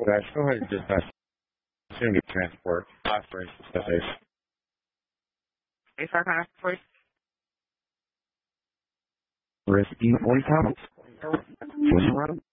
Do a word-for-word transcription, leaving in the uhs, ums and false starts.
Guys, go ahead and dispatch soon to transport. Operations space. Hey, sir, can I ask you, please? Rescue forty pounds. What's the run?